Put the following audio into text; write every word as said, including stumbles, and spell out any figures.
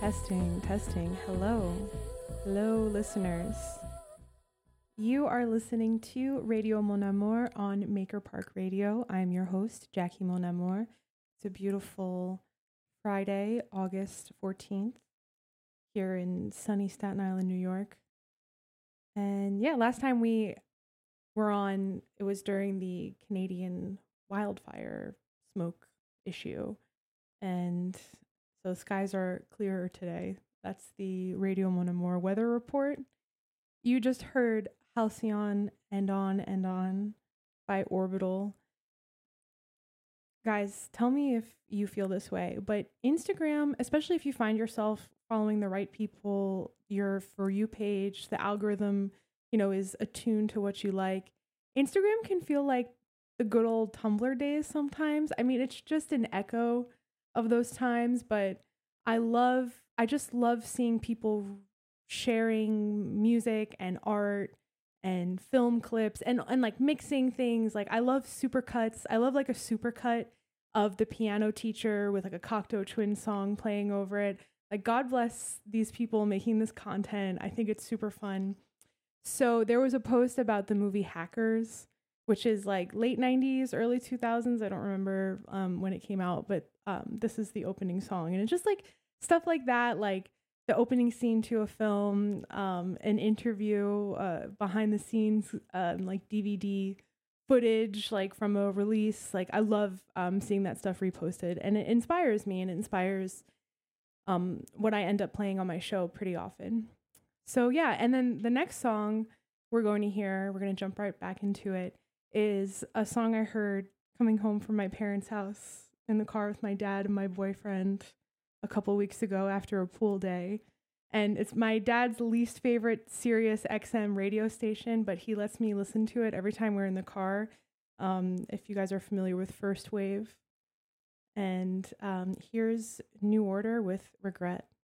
Testing, testing. Hello. Hello, listeners. You are listening to Radio Mon Amour on Maker Park Radio. I'm your host, Jackie Mon Amour. It's a beautiful Friday, August fourteenth, here in sunny Staten Island, New York. And yeah, last time we were on, it was during the Canadian wildfire smoke issue. And so skies are clearer today. That's the Radio Mon Amour weather report. You just heard Halcyon and On and On by Orbital. Guys, tell me if you feel this way, but Instagram, especially if you find yourself following the right people, your For You page, the algorithm, you know, is attuned to what you like. Instagram can feel like the good old Tumblr days sometimes. I mean, it's just an echo of those times, but I love, I just love seeing people sharing music and art and film clips and, and like mixing things. Like I love supercuts. I love like a supercut of the piano teacher with like a Cocteau Twins song playing over it. Like God bless these people making this content. I think it's super fun. So there was a post about the movie Hackers, which is like late nineties, early two thousands. I don't remember um, when it came out, but um, this is the opening song. And it's just like stuff like that, like the opening scene to a film, um, an interview, uh, behind the scenes, um, like D V D footage, like from a release. Like I love um, seeing that stuff reposted, and it inspires me and it inspires um, what I end up playing on my show pretty often. So yeah, and then the next song we're going to hear, we're going to jump right back into it, is a song I heard coming home from my parents' house in the car with my dad and my boyfriend a couple weeks ago after a pool day. And it's my dad's least favorite Sirius X M radio station, but he lets me listen to it every time we're in the car. Um, if you guys are familiar with First Wave. And um, here's New Order with Regret.